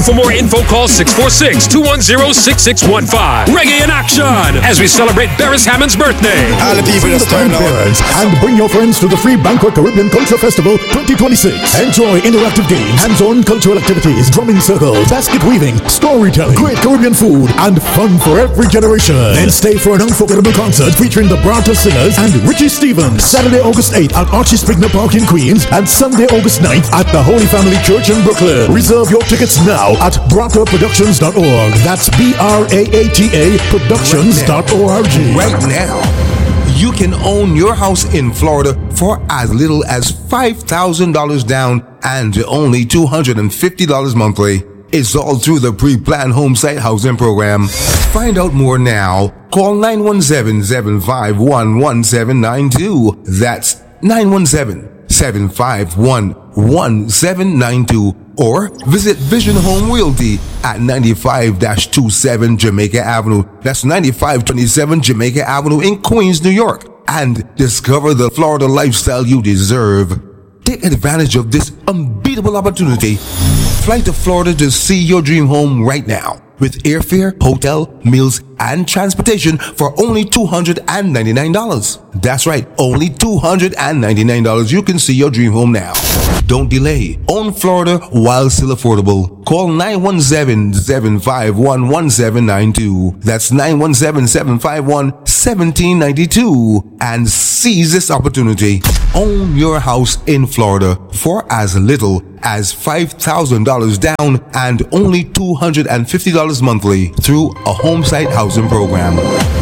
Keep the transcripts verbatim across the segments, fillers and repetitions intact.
And for more info, call six four six, two one zero, six six one five. Reggae in action as we celebrate Beres Hammond's birthday. All the people just turn Beres and bring your friends to the Free Banquet Caribbean Culture Festival twenty twenty-six. Enjoy interactive games, hands-on cultural activities, drumming circles, basket weaving, storytelling, great Caribbean food, and fun for every generation. Then stay for an unforgettable concert featuring the Brata Singers and Richie Stevens. Saturday, August eighth at Archie Spigner Park in Queens, and Sunday, August ninth at the Holy Family Church in Brooklyn. Reserve your tickets now at brata productions dot org. That's B R A A T A productions dot org. Right now, you can own your house in Florida for as little as five thousand dollars down and only two hundred fifty dollars monthly. It's all through the pre-planned home site housing program. Find out more now. Call nine one seven, seven five one, one seven nine two. That's nine one seven, seven five one, one seven nine two. Or visit Vision Home Realty at ninety-five twenty-seven Jamaica Avenue. That's ninety-five twenty-seven Jamaica Avenue in Queens, New York. And discover the Florida lifestyle you deserve. Take advantage of this unbeatable opportunity. Fly to Florida to see your dream home right now with airfare, hotel, meals, and transportation for only two hundred ninety-nine dollars. That's right, only two hundred ninety-nine dollars. You can see your dream home now. Don't delay. Own Florida while still affordable. Call nine one seven, seven five one, one seven nine two. That's nine one seven, seven five one, one seven nine two. And seize this opportunity. Own your house in Florida for as little as five thousand dollars down and only two hundred fifty dollars monthly through a homesite housing program.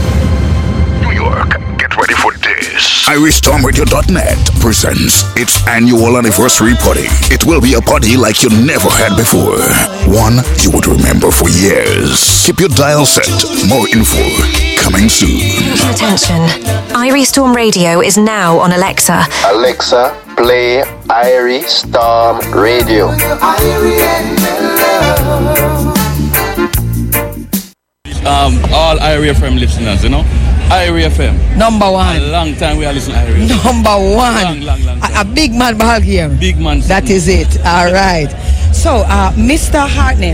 New York, get ready for this. Irish Storm Radio dot net presents its annual anniversary party. It will be a party like you never had before. One you would remember for years. Keep your dial set. More info coming soon. Attention. Irie Storm Radio is now on Alexa. Alexa, play Irie Storm Radio. Um, all Irie F M listeners, you know, Irie F M. Number one. A long time we are listening to Irie. Number one. Long, long, long time. A, a big man bag here. Big man. That is it. All right. So, uh, Mister Hartnell,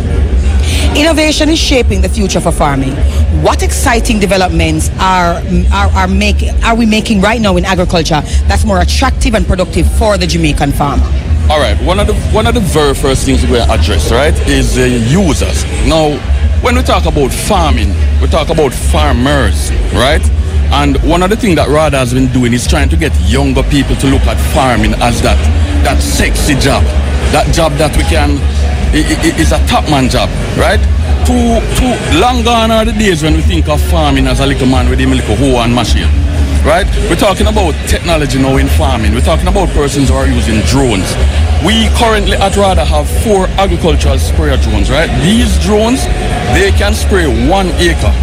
innovation is shaping the future for farming. What exciting developments are are are making are we making right now in agriculture that's more attractive and productive for the Jamaican farmer? All right. One of the one of the very first things we address, right, is the users. Now, when we talk about farming, we talk about farmers, right? And one of the things that RADA has been doing is trying to get younger people to look at farming as that that sexy job, that job that we can. It is a top man job, right? Too too long gone are the days when we think of farming as a little man with a little hoe and machine, right? We're talking about technology now in farming. We're talking about persons who are using drones. We currently at RADA have four agricultural sprayer drones, right? These drones, they can spray one acre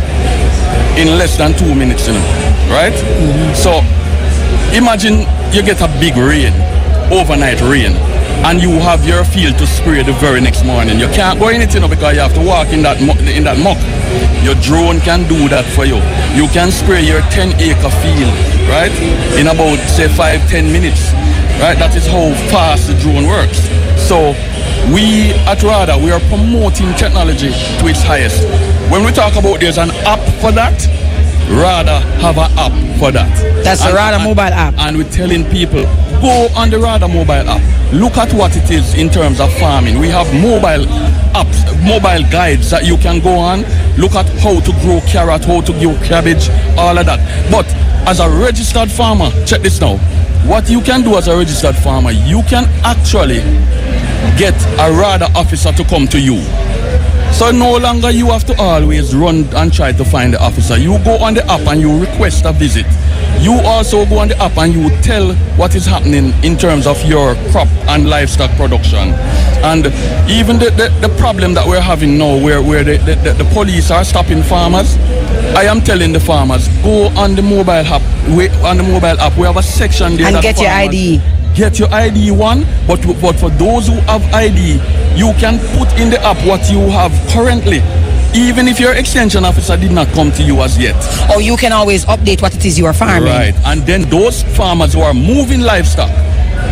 in less than two minutes, you know, right? Mm-hmm. So imagine you get a big rain, overnight rain, and you have your field to spray the very next morning. You can't go in it, you know, because you have to walk in that in that muck. Your drone can do that for you. You can spray your ten acre field, right, in about say five, ten minutes, right? That is how fast the drone works. So we at RADA, we are promoting technology to its highest. When we talk about there's an app for that, RADA have an app for that. That's and, the RADA and, mobile app. And we're telling people, go on the RADA mobile app. Look at what it is in terms of farming. We have mobile apps, mobile guides that you can go on. Look at how to grow carrot, how to grow cabbage, all of that. But as a registered farmer, check this now. What you can do as a registered farmer, you can actually get a RADA officer to come to you. So no longer you have to always run and try to find the officer. You go on the app and you request a visit. You also go on the app and you tell what is happening in terms of your crop and livestock production. And even the, the, the problem that we're having now where, where the, the, the police are stopping farmers, I am telling the farmers, go on the mobile app. We, on the mobile app, we have a section there. And get farmers, your I D. Get your I D one, but, but for those who have I D, you can put in the app what you have currently, even if your extension officer did not come to you as yet. Or you can always update what it is you are farming. Right, and then those farmers who are moving livestock,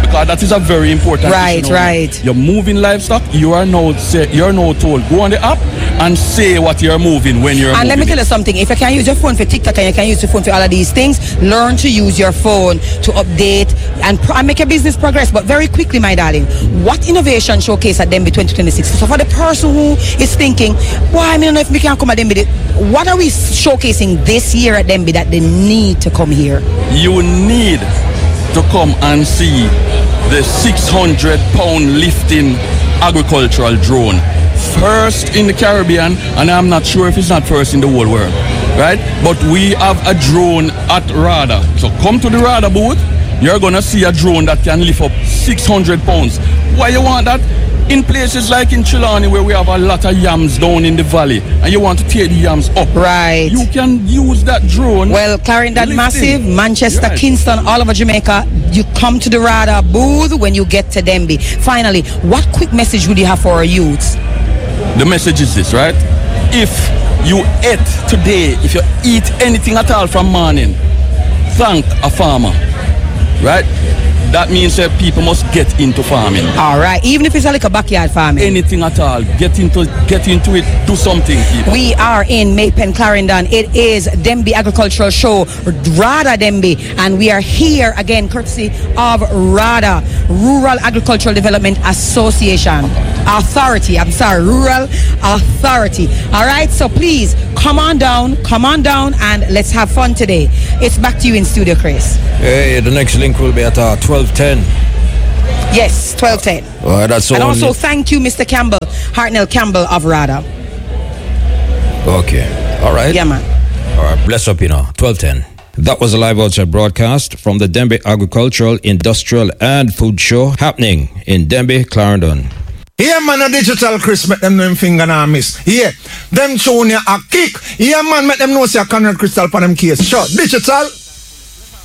because that is a very important right, issue. Right, You're moving livestock. You are now say, you're now told go on the app and say what you're moving when you're. And moving let me tell it. you something. If you can use your phone for TikTok and you can use your phone for all of these things, learn to use your phone to update and, pro- and make your business progress. But very quickly, my darling, what innovation showcase at Demby twenty twenty-six? So for the person who is thinking, why I don't know if we can come at Demby, what are we showcasing this year at Demby that they need to come here? You need to come and see the six hundred pound lifting agricultural drone. First in the Caribbean, and I'm not sure if it's not first in the whole world, right? But we have a drone at RADA. So come to the RADA booth, you're gonna see a drone that can lift up six hundred pounds. Why you want that? In places like in Trelawney where we have a lot of yams down in the valley and you want to tear the yams up. Right. You can use that drone. Well, Clarendon Massive, Manchester, Right. Kingston, all over Jamaica, you come to the RADA booth when you get to Demby. Finally, what quick message would you have for our youths? The message is this, right? If you ate today, if you eat anything at all from morning, thank a farmer, right? That means that people must get into farming. All right, even if it's like a backyard farming. Anything at all, get into get into it, do something, people. We are in Maypen, Clarendon. It is Demby Agricultural Show, RADA Demby, and we are here again courtesy of RADA, Rural Agricultural Development Association. Authority, I'm sorry, Rural Authority. All right, so please come on down, come on down, and let's have fun today. It's back to you in studio, Chris. Hey, the next link will be at uh, twelve ten. Yes, twelve ten. Uh, that's and only... also thank you, Mister Campbell, Hartnell Campbell of RADA. Okay, all right. Yeah, man. All right, bless up, you know, twelve ten. That was a live outside broadcast from the Demby Agricultural, Industrial and Food Show happening in Demby, Clarendon. Yeah, man, a digital Chris make them know him finger now miss. Yeah, them showing you a kick. Yeah, man, make them know see a Conrad Crystal for them case. Sure, digital.